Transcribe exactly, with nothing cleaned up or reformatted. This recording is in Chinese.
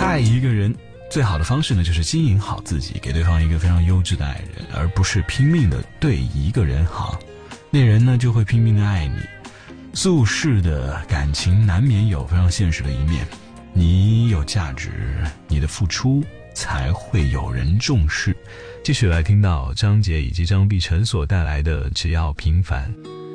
爱一个人最好的方式呢，就是经营好自己，给对方一个非常优质的爱人，而不是拼命的对一个人好，那人呢就会拼命的爱你。俗世的感情难免有非常现实的一面，你有价值，你的付出才会有人重视。继续来听到张杰以及张碧晨所带来的只要平凡。